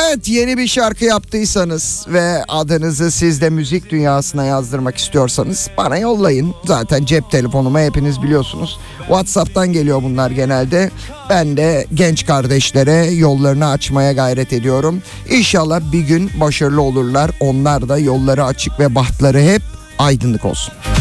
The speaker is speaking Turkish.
Evet, yeni bir şarkı yaptıysanız ve adınızı siz de müzik dünyasına yazdırmak istiyorsanız bana yollayın. Zaten cep telefonuma hepiniz biliyorsunuz. WhatsApp'tan geliyor bunlar genelde. Ben de genç kardeşlere yollarını açmaya gayret ediyorum. İnşallah bir gün başarılı olurlar. Onlar da yolları açık ve bahtları hep aydınlık olsun.